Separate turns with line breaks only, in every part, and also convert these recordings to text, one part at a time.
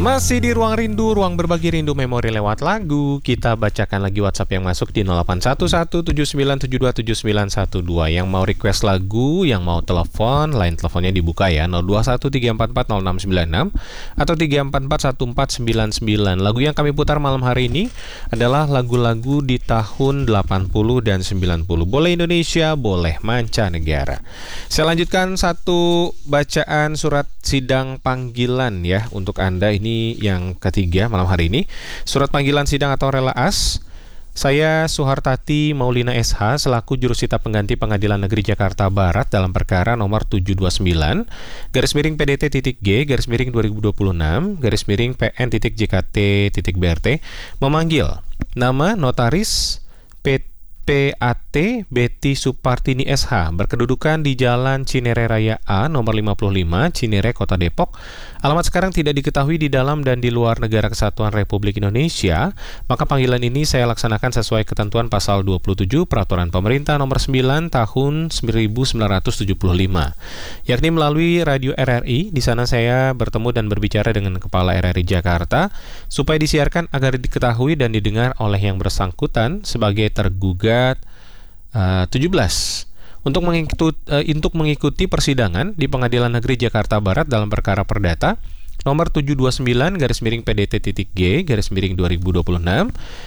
Masih di Ruang Rindu, ruang berbagi rindu memori lewat lagu. Kita bacakan lagi WhatsApp yang masuk di 081179727912. Yang mau request lagu, yang mau telepon, line teleponnya dibuka ya, 0213440696 atau 3441499. Lagu yang kami putar malam hari ini adalah lagu-lagu di tahun 80 dan 90. Boleh Indonesia, boleh mancanegara. Saya lanjutkan satu bacaan surat sidang panggilan ya untuk Anda. Ini yang ketiga malam hari ini. Surat panggilan sidang atau rela as. Saya Suhartati Maulina SH selaku jurusita pengganti Pengadilan Negeri Jakarta Barat dalam perkara nomor 729 /PDT.G /2026 /PN.JKT.BRT memanggil nama notaris PAT Betty Supartini SH berkedudukan di Jalan Cinere Raya A nomor 55 Cinere Kota Depok. Alamat sekarang tidak diketahui di dalam dan di luar negara Kesatuan Republik Indonesia. Maka panggilan ini saya laksanakan sesuai ketentuan pasal 27 Peraturan Pemerintah nomor 9 tahun 1975, yakni melalui radio RRI. Di sana saya bertemu dan berbicara dengan Kepala RRI Jakarta supaya disiarkan agar diketahui dan didengar oleh yang bersangkutan sebagai tergugat 17 untuk mengikuti persidangan di Pengadilan Negeri Jakarta Barat dalam perkara perdata nomor 729 /PDT.G /2026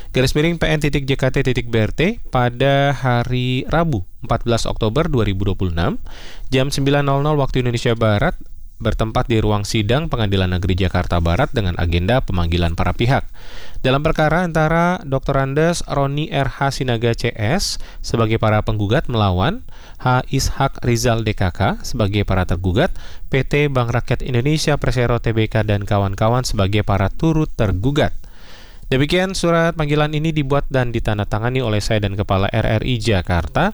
/PN.JKT.BRT pada hari Rabu 14 Oktober 2026 jam 9.00 waktu Indonesia Barat, bertempat di ruang sidang Pengadilan Negeri Jakarta Barat dengan agenda pemanggilan para pihak dalam perkara antara Dr. Andes Roni RH Sinaga CS sebagai para penggugat melawan H. Ishak Rizal DKK sebagai para tergugat, PT Bank Rakyat Indonesia Persero Tbk dan kawan-kawan sebagai para turut tergugat. Demikian surat panggilan ini dibuat dan ditandatangani oleh saya dan Kepala RRI Jakarta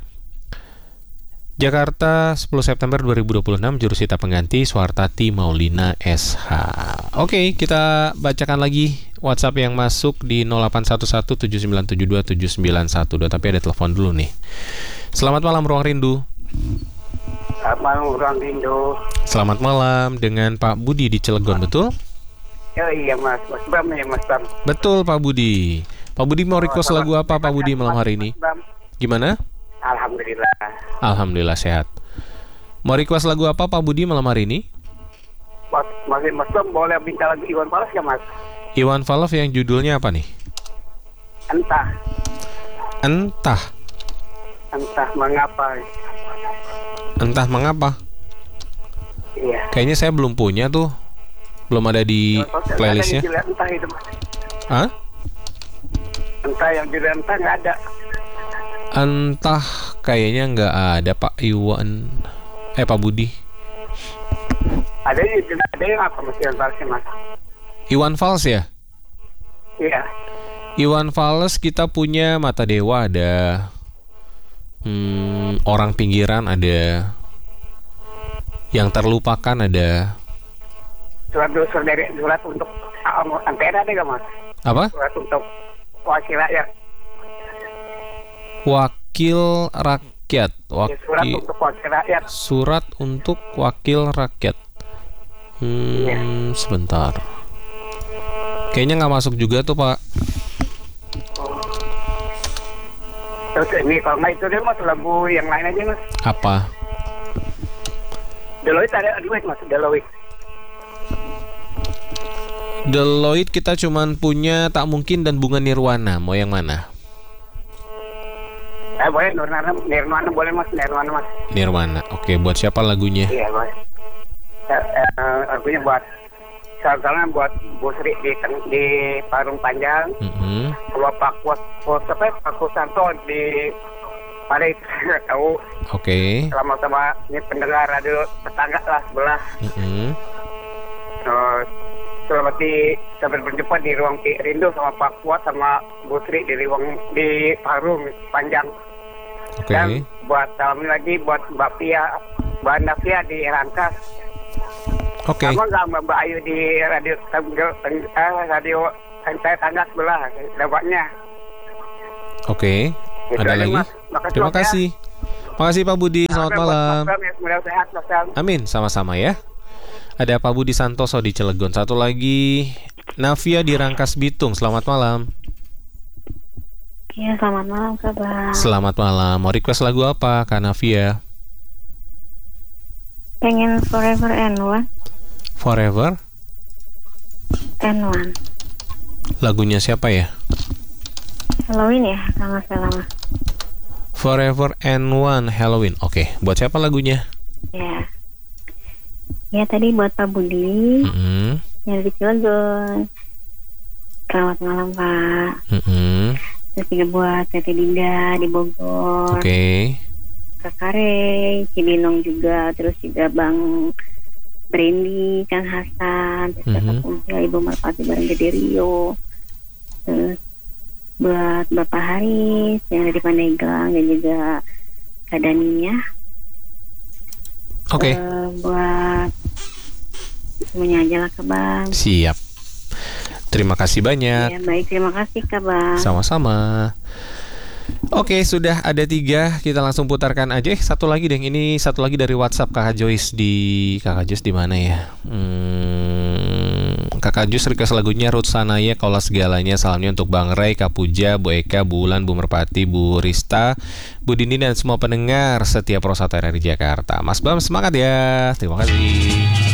10 September 2026, jurusita pengganti Suhartati Maulina SH. Oke, kita bacakan lagi WhatsApp yang masuk di 081179727912. Tapi ada telepon dulu nih. Selamat malam Ruang Rindu.
Selamat malam Ruang Rindu.
Selamat malam dengan Pak Budi di Cilegon, betul?
Oh iya Mas Bram ya Mas Bram.
Betul Pak Budi. Pak Budi mau request lagu apa Pak Budi malam hari ini? Gimana?
Alhamdulillah.
Alhamdulillah sehat. Mau request lagu apa Pak Budi malam hari ini?
Mas Bram boleh minta lagu Iwan Fals ya Mas?
Iwan Fals yang judulnya apa nih?
Entah mengapa.
Entah mengapa.
Iya.
Kayaknya saya belum punya tuh. Belum ada di playlistnya.
Entah itu Mas.
Hah?
Entah yang judul entah nggak ada.
Entah kayaknya nggak ada Pak Iwan. Pak Budi.
Ada yang apa Mas Iwan Fals Mas?
Iwan Fals ya?
Iya.
Iwan Fals kita punya Mata Dewa ada. Orang Pinggiran ada. Yang Terlupakan ada.
Surat untuk MPR ada nggak Mas?
Apa?
Surat untuk wakil rakyat.
Wakil rakyat.
Surat untuk wakil rakyat.
Surat untuk wakil rakyat. Sebentar. Kayaknya nggak masuk juga tuh Pak.
Terus ini kalau nggak itu deh Mas, lagu yang lain aja Mas.
Apa?
Deloitte ada duet Mas,
Deloitte kita cuman punya Tak Mungkin dan Bunga Nirwana. Mau yang mana?
Boleh Nirwana boleh Mas, Nirwana.
Oke, buat siapa lagunya?
Iya Mas. Lagunya buat salah buat Bu Sri di Parung Panjang. Kalau Pak Kusanto di Paris tahu.
Oke.
Sama-sama ini pendengar radio tetangga lah sebelah. Sampai berjumpa di ruang rindu sama Pak Kuat sama Bu Sri di Parung Panjang.
Oke.
Dan buat tahun lagi buat Mbak Nafia di Rangkas.
Oke.
Sama nggak Mbak Ayu di radio tangga sebelah dapatnya.
Oke. Ada lagi? Terima kasih. Makasih Pak Budi. Selamat malam.
Semoga sehat.
Amin. Sama-sama ya. Ada Pak Budi Santoso di Cilegon. Satu lagi Navia di Rangkas Bitung. Selamat malam.
Iya, selamat malam Kak Bang.
Selamat malam. Mau request lagu apa Kak Navia?
Pengen Forever and One.
Forever
and One.
Lagunya siapa ya?
Halloween ya, kalau nggak salah.
Forever and One Halloween. Oke, buat siapa lagunya?
Ya. Ya tadi buat Pak Budi. Yang di Cilegon. Selamat malam Pak. Terus juga buat Tete Dinda di Bogor.
Oke.
Kak Kare, Cibinong juga. Terus juga Bang Brandy, Kang Hasan, terus Kak Puja, Ibu Merpati bareng Gede Rio. Terus buat Bapak Haris yang ada di Pandeglang dan juga Kak Dania.
Oke.
Buat semuanya aja lah Kak Bang.
Siap. Terima kasih banyak.
Ya, baik, terima kasih Kak Bang.
Sama-sama. Oke, sudah ada 3. Kita langsung putarkan aja. Satu lagi deh. Ini satu lagi dari WhatsApp Kakak Joyce di mana ya? Kakak Joyce request lagunya Ruth Sanaya Kaulah Segalanya. Salamnya untuk Bang Ray, Kak Puja, Bu Eka, Bu Ulan, Bu Merpati, Bu Rista, Bu Dini dan semua pendengar setiap Rosata RRI Jakarta. Mas Bam semangat ya. Terima kasih.